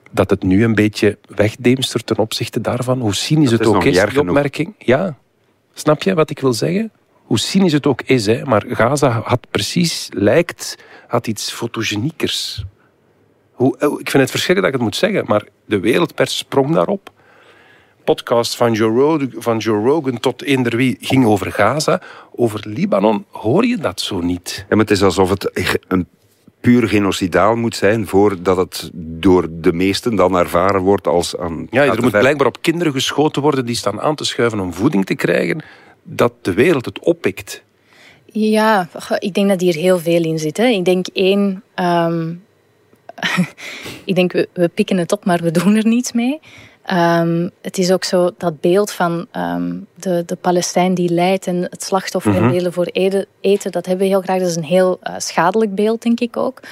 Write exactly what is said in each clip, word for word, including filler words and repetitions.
dat het nu een beetje wegdeemstert ten opzichte daarvan. Hoe cynisch dat het is ook nog is, erg die opmerking. Ja, snap je wat ik wil zeggen? Hoe cynisch het ook is, hè? Maar Gaza had precies, lijkt, had iets fotogeniekers. Hoe, ik vind het verschrikkelijk dat ik het moet zeggen, maar de wereldpers sprong daarop. Podcast van Joe Rogan, van Joe Rogan tot eender wie ging over Gaza. Over Libanon hoor je dat zo niet. Ja, maar het is alsof het een puur genocidaal moet zijn voordat het door de meesten dan ervaren wordt als... Aan, ja, er moet ver... blijkbaar op kinderen geschoten worden die staan aan te schuiven om voeding te krijgen, dat de wereld het oppikt. Ja, ik denk dat hier heel veel in zit. Hè. Ik denk één... Um, ik denk, we, we pikken het op, maar we doen er niets mee. Um, het is ook zo dat beeld van um, de, de Palestijn die lijdt en het slachtoffer mm-hmm. en delen voor eten, dat hebben we heel graag. Dat is een heel uh, schadelijk beeld, denk ik ook.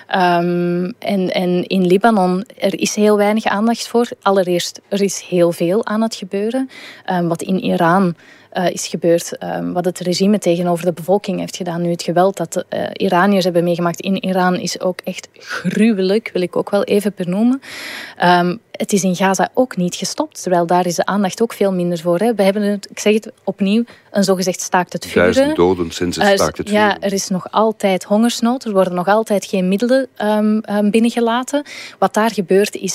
Um, en, en in Libanon, er is heel weinig aandacht voor. Allereerst, er is heel veel aan het gebeuren. Um, wat in Iran uh, is gebeurd, um, wat het regime tegenover de bevolking heeft gedaan. Nu, het geweld dat de uh, Iraniërs hebben meegemaakt in Iran is ook echt gruwelijk, wil ik ook wel even benoemen. Um, het is in Gaza ook niet gestopt, terwijl daar is de aandacht ook veel minder voor. Hè. We hebben het, ik zeg het opnieuw, een zogezegd staakt het vuren. Duizend doden sinds het staakt het vuren. Ja, er is nog altijd hongersnood, er worden nog altijd geen middelen um, um, binnengelaten. Wat daar gebeurt is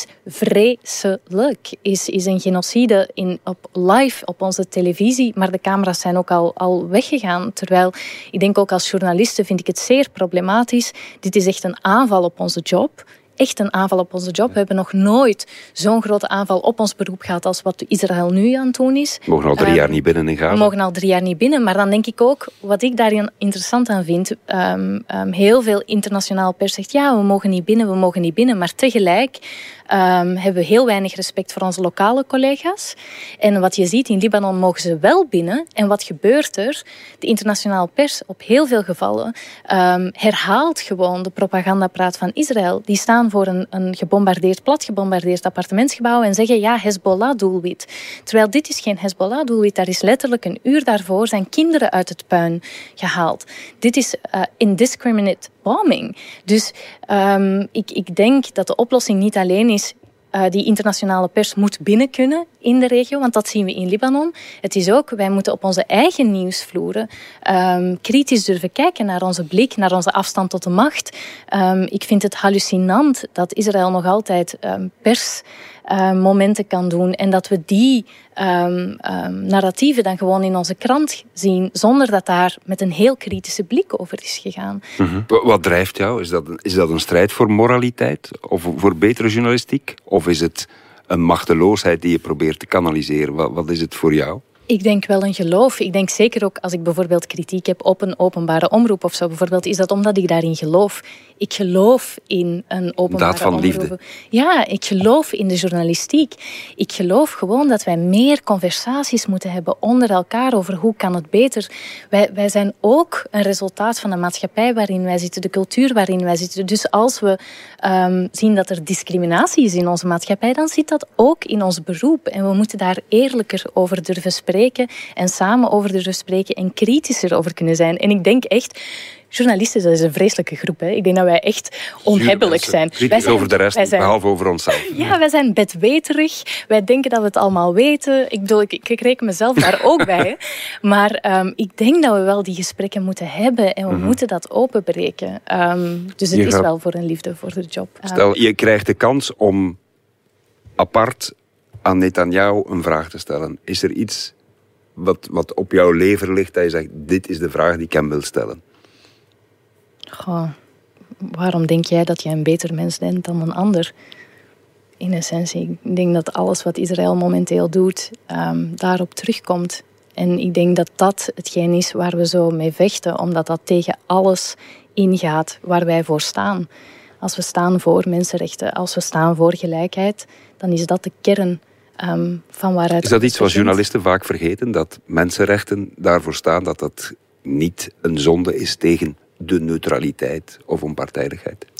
vreselijk. Is, is een genocide in, op live op onze televisie, maar de camera's zijn ook al, al weggegaan. Terwijl, ik denk ook als journaliste vind ik het zeer problematisch. Dit is echt een aanval op onze job. Echt een aanval op onze job. We hebben nog nooit zo'n grote aanval op ons beroep gehad als wat Israël nu aan het doen is. We mogen al drie um, jaar niet binnen in Gaza. We mogen al drie jaar niet binnen. Maar dan denk ik ook, wat ik daarin interessant aan vind, um, um, heel veel internationaal pers zegt, ja, we mogen niet binnen, we mogen niet binnen. Maar tegelijk um, hebben we heel weinig respect voor onze lokale collega's. En wat je ziet, in Libanon mogen ze wel binnen. En wat gebeurt er? De internationale pers, op heel veel gevallen, um, herhaalt gewoon de propagandapraat van Israël. Die staan voor een, een gebombardeerd, plat gebombardeerd appartementsgebouw en zeggen, ja, Hezbollah-doelwit. Terwijl dit is geen Hezbollah-doelwit. Daar is letterlijk een uur daarvoor zijn kinderen uit het puin gehaald. Dit is uh, indiscriminate bombing. Dus um, ik, ik denk dat de oplossing niet alleen is Uh, die internationale pers moet binnen kunnen in de regio, want dat zien we in Libanon. Het is ook, wij moeten op onze eigen nieuwsvloeren um, kritisch durven kijken naar onze blik, naar onze afstand tot de macht. Um, ik vind het hallucinant dat Israël nog altijd um, pers Uh, momenten kan doen en dat we die um, um, narratieven dan gewoon in onze krant zien, zonder dat daar met een heel kritische blik over is gegaan. Mm-hmm. Wat drijft jou? Is dat, een, is dat een strijd voor moraliteit? Of voor betere journalistiek? Of is het een machteloosheid die je probeert te kanaliseren? Wat, wat is het voor jou? Ik denk wel een geloof. Ik denk zeker ook als ik bijvoorbeeld kritiek heb op een openbare omroep of zo, bijvoorbeeld, is dat omdat ik daarin geloof. Ik geloof in een openbare daad van omroep. Liefde. Ja, ik geloof in de journalistiek. Ik geloof gewoon dat wij meer conversaties moeten hebben onder elkaar over hoe kan het beter. Wij, wij zijn ook een resultaat van de maatschappij waarin wij zitten, de cultuur waarin wij zitten. Dus als we um, zien dat er discriminatie is in onze maatschappij, dan zit dat ook in ons beroep. En we moeten daar eerlijker over durven spreken. En samen over durven spreken en kritischer over kunnen zijn. En ik denk echt, journalisten, dat is een vreselijke groep. Hè. Ik denk dat wij echt onhebbelijk zijn. Kritisch wij zijn over de rest, zijn, behalve over onszelf. Ja, wij zijn bedweterig. Wij denken dat we het allemaal weten. Ik bedoel, ik, ik reken mezelf daar ook bij. Hè. Maar um, ik denk dat we wel die gesprekken moeten hebben en we mm-hmm. moeten dat openbreken. Um, dus het je is gaat... wel voor een liefde voor de job. Stel, je krijgt de kans om apart aan Netanyahu een vraag te stellen. Is er iets wat, wat op jouw lever ligt dat je zegt, dit is de vraag die ik hem wil stellen? Goh, waarom denk jij dat je een beter mens bent dan een ander? In essentie, ik denk dat alles wat Israël momenteel doet, um, daarop terugkomt. En ik denk dat dat hetgeen is waar we zo mee vechten, omdat dat tegen alles ingaat waar wij voor staan. Als we staan voor mensenrechten, als we staan voor gelijkheid, dan is dat de kern um, van waaruit... Is dat iets wat journalisten vaak vergeten? Dat mensenrechten daarvoor staan, dat dat niet een zonde is tegen de neutraliteit of onpartijdigheid?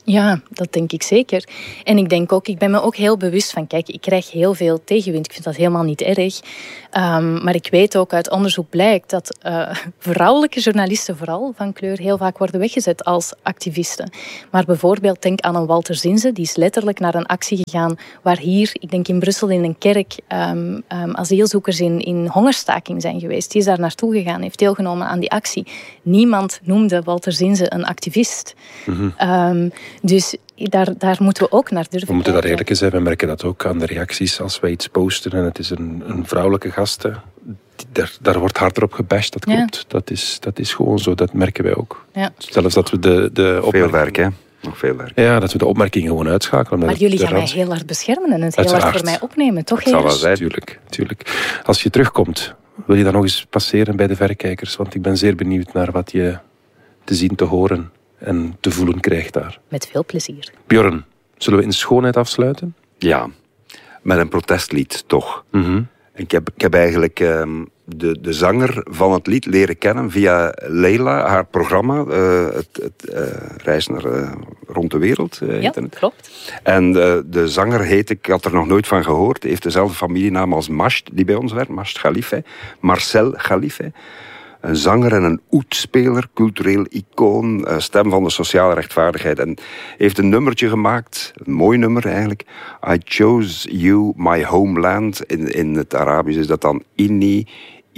Ja, dat denk ik zeker. En ik denk ook, ik ben me ook heel bewust van, kijk, ik krijg heel veel tegenwind. Ik vind dat helemaal niet erg. Um, maar ik weet ook, uit onderzoek blijkt dat uh, vrouwelijke journalisten vooral van kleur heel vaak worden weggezet als activisten. Maar bijvoorbeeld, denk aan een Walter Zinze, die is letterlijk naar een actie gegaan waar hier, ik denk in Brussel in een kerk, um, um, asielzoekers in, in hongerstaking zijn geweest. Die is daar naartoe gegaan, heeft deelgenomen aan die actie. Niemand noemde Walter Zinze een activist. Mm-hmm. Um, Dus daar, daar moeten we ook naar durven We moeten kijken. daar eerlijk in zijn. We merken dat ook aan de reacties als wij iets posten en het is een, een vrouwelijke gaste. Daar, daar wordt harder op gebashed, dat klopt. Ja. Dat, is, dat is gewoon zo, dat merken wij ook. Ja. Zelfs dat we de, de opmerking... Veel werk, hè? Nog veel werk. Ja, dat we de opmerking gewoon uitschakelen. Maar jullie gaan mij heel hard beschermen en het heel hard voor mij opnemen, toch? Dat zal wel zijn. Tuurlijk, tuurlijk. Als je terugkomt, wil je dan nog eens passeren bij de verrekijkers? Want ik ben zeer benieuwd naar wat je te zien, te horen en te voelen krijgt daar. Met veel plezier. Björn, zullen we in schoonheid afsluiten? Ja, met een protestlied toch. Mm-hmm. Ik heb, ik heb eigenlijk um, de, de zanger van het lied leren kennen via Leila, haar programma, uh, het, het uh, Reis naar, uh, rond de wereld. Uh, ja, klopt. En uh, de zanger heet, ik had er nog nooit van gehoord, heeft dezelfde familienaam als Masht, die bij ons werkt, Masht Khalife, Marcel Khalife. Een zanger en een oetspeler, cultureel icoon, stem van de sociale rechtvaardigheid. En heeft een nummertje gemaakt, een mooi nummer eigenlijk. I chose you, my homeland. In, in het Arabisch is dat dan Inni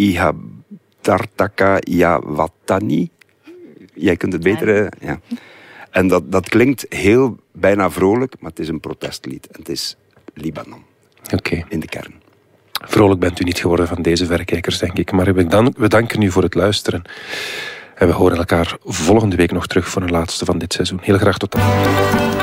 Ihadartaka ya watani. Jij kunt het beter... Ja. En dat, dat klinkt heel bijna vrolijk, maar het is een protestlied. En het is Libanon. Oké. Okay. In de kern. Vrolijk bent u niet geworden van deze verrekijkers, denk ik. Maar we, dank, we danken u voor het luisteren. En we horen elkaar volgende week nog terug voor een laatste van dit seizoen. Heel graag tot dan.